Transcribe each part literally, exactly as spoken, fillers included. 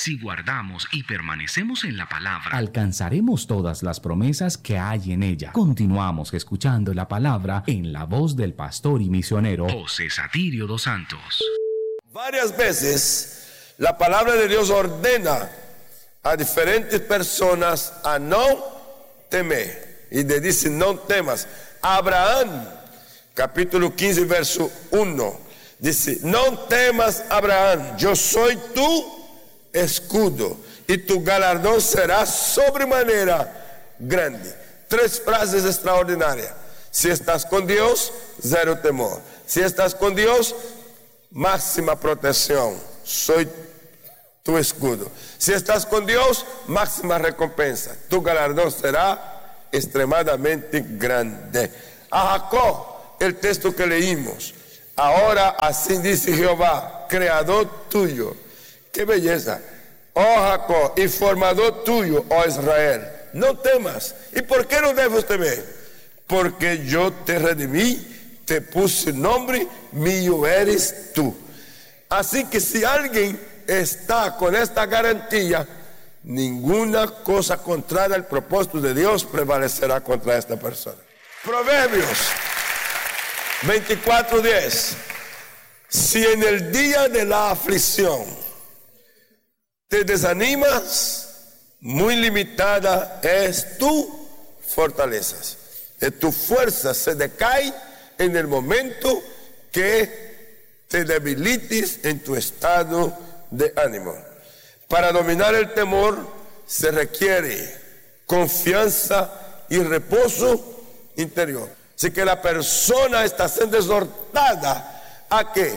Si guardamos y permanecemos en la palabra, alcanzaremos todas las promesas que hay en ella. Continuamos escuchando la palabra en la voz del pastor y misionero José Satirio dos Santos. Varias veces la palabra de Dios ordena a diferentes personas a no temer. Y le dice: no temas. Abraham, capítulo quince, verso uno, dice: no temas, Abraham, yo soy tu escudo y tu galardón será sobremanera grande. Tres frases extraordinarias. Si estás con Dios, cero temor. Si estás con Dios, máxima protección. Soy tu escudo. Si estás con Dios, máxima recompensa. Tu galardón será extremadamente grande. A Jacob, el texto que leímos: ahora así dice Jehová, creador tuyo. ¡Qué belleza! Oh Jacob, y formador tuyo, oh Israel, no temas. ¿Y por qué no debes temer? Porque yo te redimí, te puse nombre, mío eres tú. Así que si alguien está con esta garantía, ninguna cosa contraria al propósito de Dios prevalecerá contra esta persona. Proverbios veinticuatro diez. Si en el día de la aflicción te desanimas, muy limitada es tu fortaleza. Tu fuerza se decae en el momento que te debilites en tu estado de ánimo. Para dominar el temor se requiere confianza y reposo interior. Así que la persona está siendo exhortada a que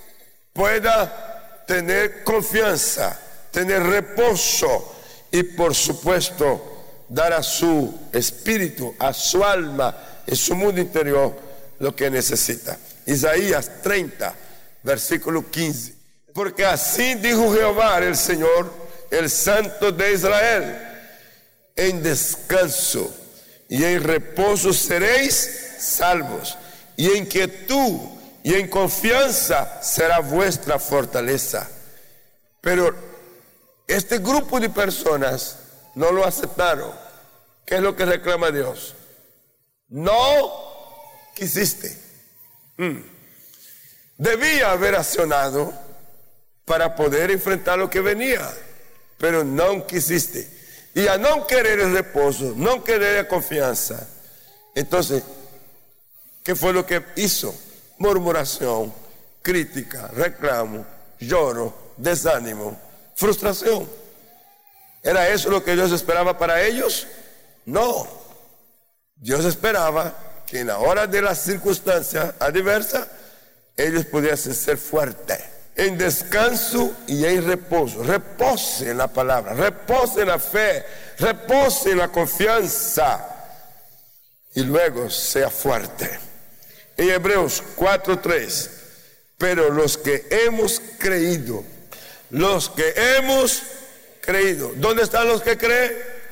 pueda tener confianza, tener reposo y, por supuesto, dar a su espíritu, a su alma, en su mundo interior lo que necesita. Isaías treinta, versículo quince. Porque así dijo Jehová el Señor, el Santo de Israel: en descanso y en reposo seréis salvos, y en quietud y en confianza será vuestra fortaleza. Pero este grupo de personas no lo aceptaron. ¿Qué es lo que reclama Dios? No quisiste. Mm. Debía haber accionado para poder enfrentar lo que venía, pero no quisiste. Y a no querer el reposo, no querer la confianza, entonces, ¿qué fue lo que hizo? Murmuración, crítica, reclamo, lloro, desánimo, frustración. ¿Era eso lo que Dios esperaba para ellos? No. Dios esperaba que en la hora de las circunstancias adversas ellos pudiesen ser fuertes, en descanso y en reposo. Repose en la palabra, repose en la fe, repose en la confianza, y luego sea fuerte. En Hebreos cuatro tres, pero los que hemos creído, los que hemos creído, ¿dónde están los que creen?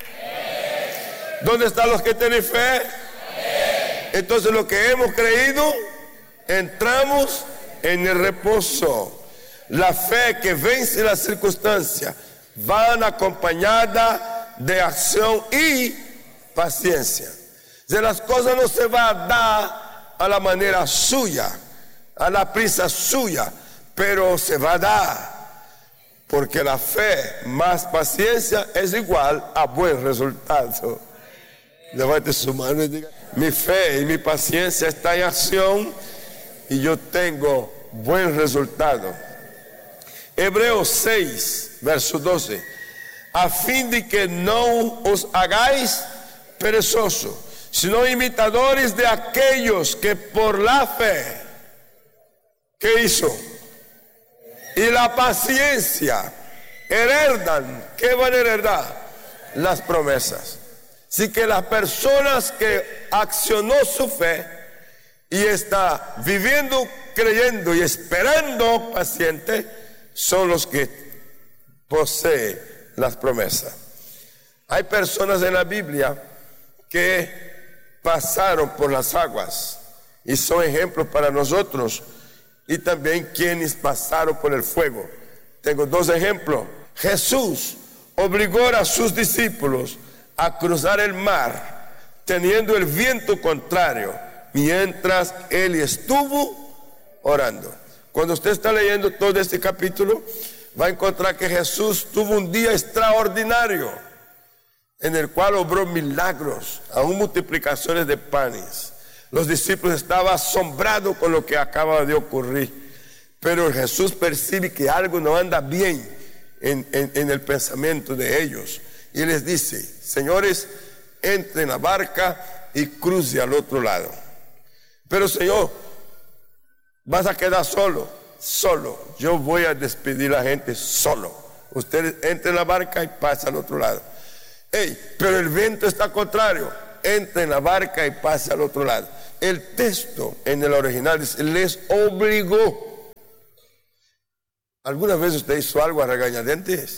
¿Dónde están los que tienen fe? Entonces los que hemos creído, entramos en el reposo. La fe que vence las circunstancias van acompañada de acción y paciencia. De las cosas no se va a dar a la manera suya, a la prisa suya, pero se va a dar, porque la fe más paciencia es igual a buen resultado. Levante su mano y diga: mi fe y mi paciencia está en acción y yo tengo buen resultado. Hebreos seis, verso doce. A fin de que no os hagáis perezosos, sino imitadores de aquellos que por la fe, ¿qué hizo? Y la paciencia heredan. ¿Qué van a heredar? Las promesas. Así que las personas que accionó su fe y está viviendo, creyendo y esperando paciente, son los que poseen las promesas. Hay personas en la Biblia que pasaron por las aguas y son ejemplos para nosotros, y también quienes pasaron por el fuego. Tengo dos ejemplos. Jesús obligó a sus discípulos a cruzar el mar teniendo el viento contrario mientras él estuvo orando. Cuando usted está leyendo todo este capítulo, va a encontrar que Jesús tuvo un día extraordinario en el cual obró milagros, aún multiplicaciones de panes. Los discípulos estaban asombrados con lo que acaba de ocurrir, pero Jesús percibe que algo no anda bien en, en, en el pensamiento de ellos y les dice: señores, entre en la barca y cruce al otro lado. Pero Señor, vas a quedar solo. Solo. Yo voy a despedir a la gente solo. Ustedes entren en la barca y pasen al otro lado. Hey, pero el viento está contrario. Entre en la barca y pase al otro lado. El texto en el original dice: les obligó. ¿Alguna vez usted hizo algo a regañadientes?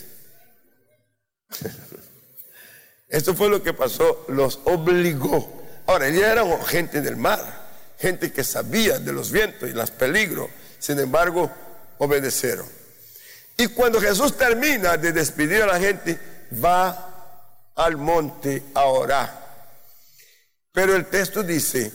Esto fue lo que pasó, los obligó. Ahora, ellos eran gente del mar, gente que sabía de los vientos y los peligros. Sin embargo, obedecieron. Y cuando Jesús termina de despedir a la gente, va al monte a orar. Pero el texto dice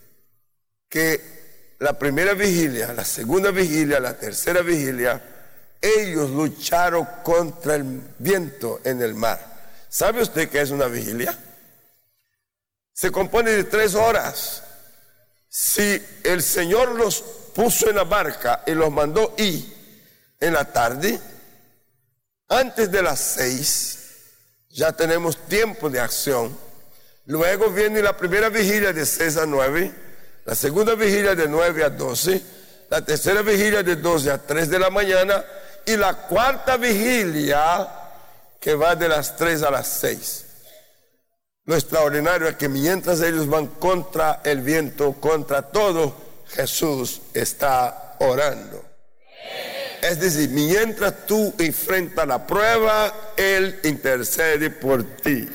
que la primera vigilia, la segunda vigilia, la tercera vigilia, ellos lucharon contra el viento en el mar. ¿Sabe usted qué es una vigilia? Se compone de tres horas. Si el Señor los puso en la barca y los mandó ir en la tarde, antes de las seis, ya tenemos tiempo de acción. Luego viene la primera vigilia de seis a nueve, la segunda vigilia de nueve a doce, la tercera vigilia de doce a tres de la mañana y la cuarta vigilia que va de las tres a las seis. Lo extraordinario es que mientras ellos van contra el viento, contra todo, Jesús está orando. Es decir, mientras tú enfrentas la prueba, Él intercede por ti.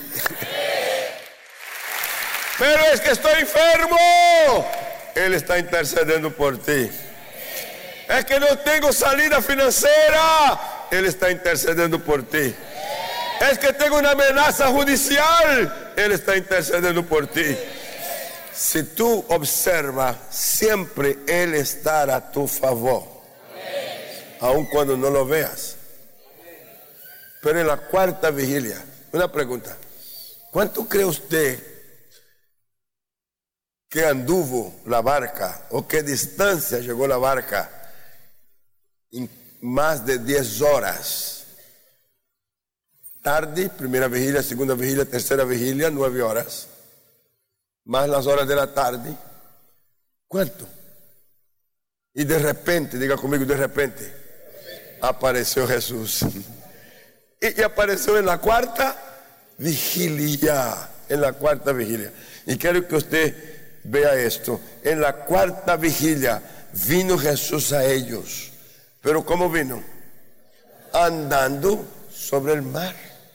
Pero es que estoy enfermo, Él está intercediendo por ti. Es que no tengo salida financiera, Él está intercediendo por ti. Es que tengo una amenaza judicial, Él está intercediendo por ti. Si tú observas, siempre Él estará a tu favor, aun cuando no lo veas. Pero en la cuarta vigilia, una pregunta: ¿cuánto cree usted que anduvo la barca o qué distancia llegó la barca? En más de diez horas. Tarde, primera vigilia, segunda vigilia, tercera vigilia, nueve horas. Más las horas de la tarde. ¿Cuánto? Y de repente, diga conmigo, de repente, apareció Jesús. Y, y apareció en la cuarta vigilia. En la cuarta vigilia. Y quiero que usted vea esto. En la cuarta vigilia vino Jesús a ellos. ¿Pero cómo vino? Andando sobre el mar.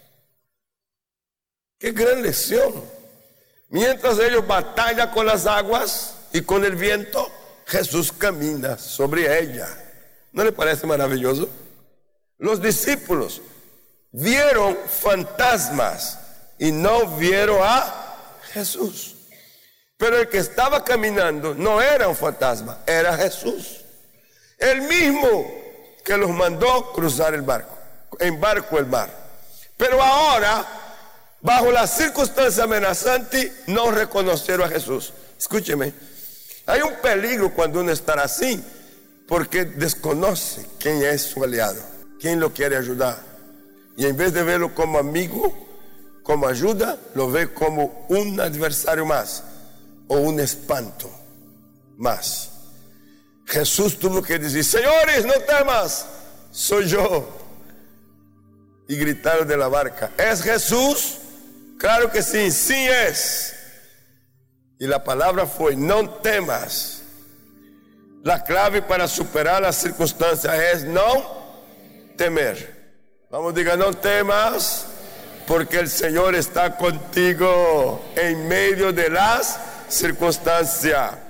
¡Qué gran lección! Mientras ellos batallan con las aguas y con el viento, Jesús camina sobre ella. ¿No le parece maravilloso? Los discípulos vieron fantasmas y no vieron a Jesús. Pero el que estaba caminando no era un fantasma, era Jesús. El mismo que los mandó cruzar el barco, en barco el mar. Pero ahora, bajo la circunstancia amenazante, no reconocieron a Jesús. Escúcheme, hay un peligro cuando uno está así, porque desconoce quién es su aliado, quién lo quiere ayudar. Y en vez de verlo como amigo, como ayuda, lo ve como un adversario más, o un espanto más. Jesús tuvo que decir: señores, no temas, soy yo. Y gritaron de la barca: ¿es Jesús? Claro que sí, sí es. Y la palabra fue: no temas. La clave para superar las circunstancias es no temer. Vamos, diga: no temas, porque el Señor está contigo en medio de las circunstancias.